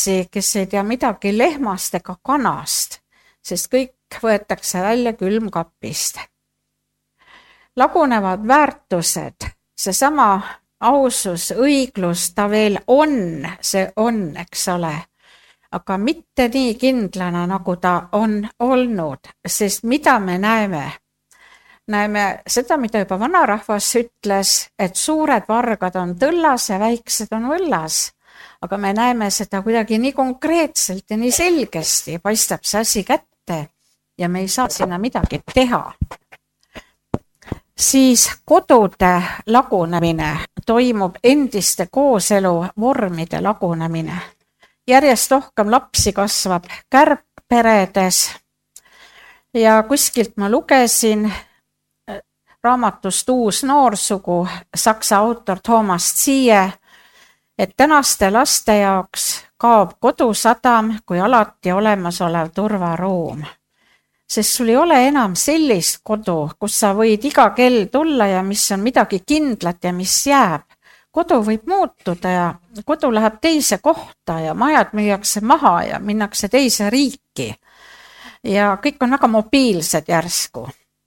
lapsi, kes ei tea midagi lehmast ega kanast, sest kõik võetakse välja külmkapist. Lagunevad väärtused, seesama ausus, õiglus, ta veel on, see on, eks ole, aga mitte nii kindlana, nagu ta on olnud, sest mida me näeme? Näeme seda, mida juba vanarahvas ütles, et suured vargad on tõllas ja väiksed on võllas. Aga me näeme seda kuidagi nii konkreetselt ja nii selgesti, paistab see asi kätte ja me ei saa sinna midagi teha. Siis kodude lagunemine toimub endiste kooselu vormide lagunemine. Järjest rohkem lapsi kasvab kärgperedes ja kuskilt ma lugesin raamatust Uus noorsugu, saksa autor Thomas Ziehe, et tänaste laste jaoks kaob kodusadam kui alati olemasolev turvaruum. Sest sul ei ole enam sellist kodu, kus sa võid iga kell tulla ja mis on midagi kindlat ja mis jääb. Kodu võib muutuda ja kodu läheb teise kohta ja majad müüakse maha ja minnakse teise riiki. Ja kõik on väga mobiilsed järsku.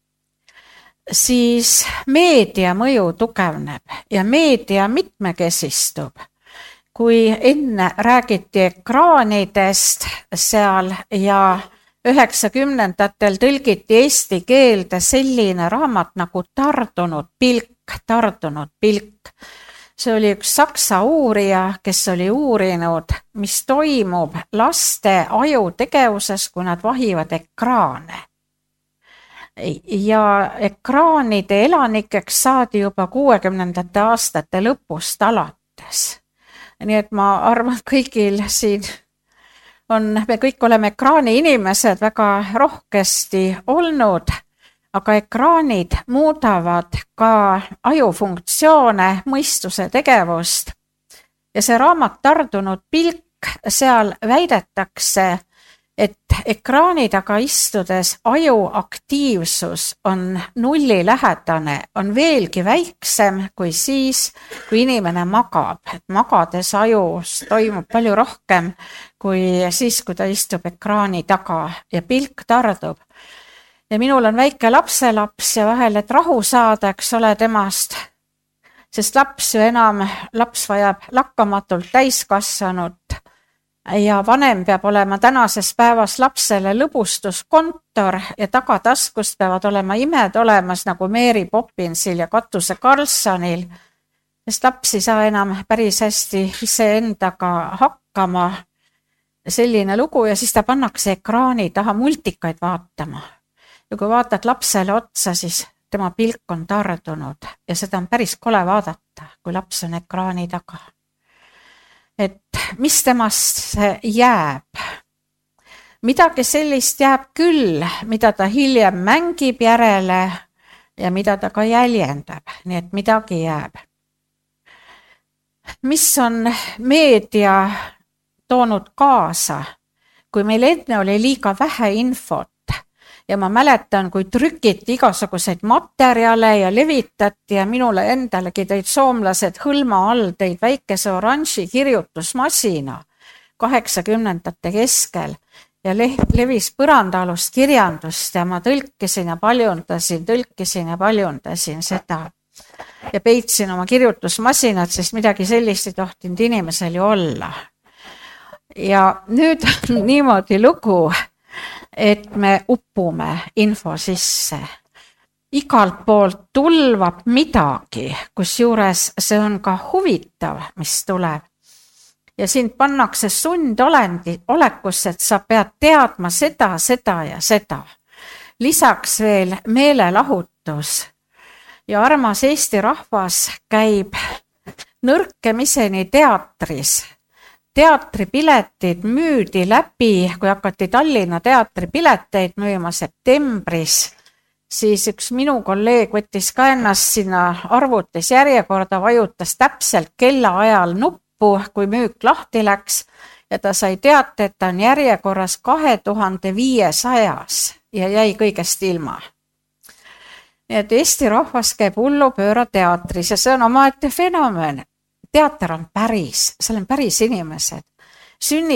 Siis meedia mõju tugevneb ja meedia mitmekesistub. Kui enne räägiti ekraanidest seal ja 90-ndatel tõlgiti eesti keelde selline raamat nagu Tardunud pilk. See oli üks saksa uurija, kes oli uurinud, mis toimub laste ajutegevuses, kui nad vahivad ekraane. Ja ekraanide elanikeks saadi juba 60ndate aastate lõpust alates. Nii et ma arvan, kõigil siin me kõik oleme ekraani inimesed väga rohkesti olnud, aga ekraanid muudavad ka ajufunktsioone, mõistuse tegevust. Ja see raamat Tardunud pilk, seal väidetakse, et ekraani taga istudes aju aktiivsus on nullilähedane, on veelgi väiksem kui siis, kui inimene magab. Et magades ajus toimub palju rohkem kui siis, kui ta istub ekraani taga ja pilk tardub. Ja minul on väike lapselaps ja vahel, et rahu saada, eks ole temast, sest laps vajab lakkamatult täiskasvanut ja vanem peab olema tänases päevas lapsele lõbustuskontor ja tagataskust peavad olema imed olemas nagu Mary Poppinsil ja Katuse Carlsonil, sest laps ei saa enam päris hästi iseendaga hakkama, selline lugu ja siis ta pannakse ekraani taha multikaid vaatama. Ja kui vaatad lapsele otsa, siis tema pilk on tardunud ja seda on päris kole vaadata, kui laps on ekraani taga. Et mis temast jääb? Midagi sellist jääb küll, mida ta hiljem mängib järele ja mida ta ka jäljendab, nii et midagi jääb. Mis on meedia toonud kaasa, kui meil enne oli liiga vähe infot ja ma mäletan, kui trükiti igasuguseid materjale ja levitati ja minule endalegi tõid soomlased hõlma all tõid väikese oranži kirjutusmasina 80ndate keskel ja levis põrandaalust kirjandust ja ma tõlkisin ja paljundasin seda ja peitsin oma kirjutusmasinat, sest midagi sellist ei tohtinud inimesel ju olla. Ja nüüd on niimoodi lugu, et me uppume info sisse. Igalt poolt tulvab midagi, kusjuures see on ka huvitav, mis tuleb. Ja sind pannakse sundolekusse, et sa pead teadma seda ja seda. Lisaks veel meelelahutus. Ja armas Eesti rahvas käib nõrkemiseni teatris. Teatripiletid müüdi läbi, kui hakati Tallinna teatripileteid müüma septembris, siis üks minu kolleeg võttis ka ennast sinna arvutis järjekorda, vajutas täpselt kellaajal nuppu, kui müük lahti läks ja ta sai teate, et ta on järjekorras 2500 ja jäi kõigest ilma. Nii et Eesti rahvas käib hullupööra teatris ja see on omaette fenomen. Teater on päris, seal on päris inimesed.